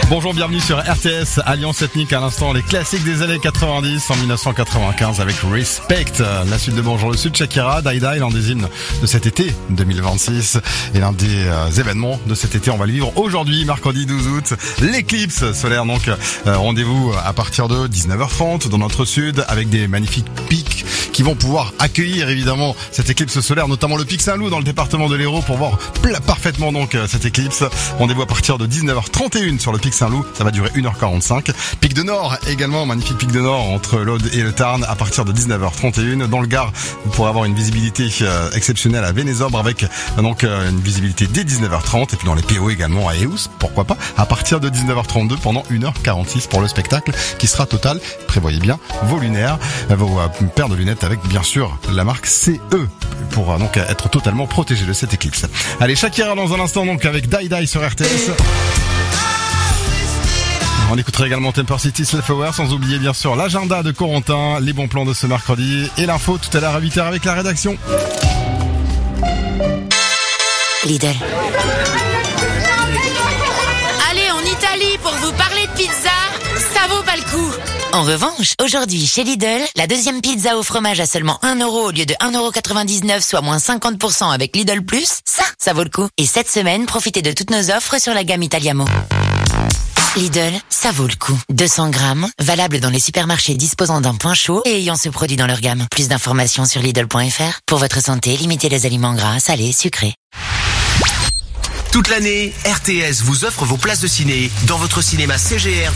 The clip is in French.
Bonjour, bienvenue sur RTS, Alliance Ethnique à l'instant, les classiques des années 90 en 1995 avec Respect. La suite de Bonjour le Sud, Shakira, Die Die, l'un des hymnes de cet été 2026 et l'un des événements de cet été. On va le vivre aujourd'hui, mercredi 12 août, l'éclipse solaire. Donc rendez-vous à partir de 19h30 dans notre sud avec des magnifiques pics qui vont pouvoir accueillir évidemment cette éclipse solaire, notamment le pic Saint-Loup dans le département de l'Hérault pour voir parfaitement donc cette éclipse. Rendez-vous à partir de 19h31 sur le pic Saint-Loup, ça va durer 1h45. Pic de Nord également, magnifique pic de Nord entre l'Aude et le Tarn à partir de 19h31. Dans le Gard, vous pourrez avoir une visibilité exceptionnelle à Vénézobre avec donc une visibilité dès 19h30 et puis dans les PO également à Eous, pourquoi pas, à partir de 19h32 pendant 1h46 pour le spectacle qui sera total. Prévoyez bien vos lunaires, vos paires de lunettes avec bien sûr la marque CE pour donc être totalement protégé de cette éclipse. Allez, Shakira dans un instant donc avec Die Die sur RTS. On écoutera également Temper City Slowfower, sans oublier bien sûr l'agenda de Corentin, les bons plans de ce mercredi et l'info tout à l'heure à 8h avec la rédaction. Lidl. Allez en Italie pour vous parler de pizza, ça vaut pas le coup. En revanche, aujourd'hui chez Lidl, la deuxième pizza au fromage à seulement 1€ au lieu de 1,99€, soit moins 50% avec Lidl Plus, ça vaut le coup. Et cette semaine, profitez de toutes nos offres sur la gamme Italiamo. Lidl, ça vaut le coup. 200 grammes, valable dans les supermarchés disposant d'un point chaud et ayant ce produit dans leur gamme. Plus d'informations sur Lidl.fr. Pour votre santé, limitez les aliments gras, salés, sucrés. Toute l'année, RTS vous offre vos places de ciné dans votre cinéma CGR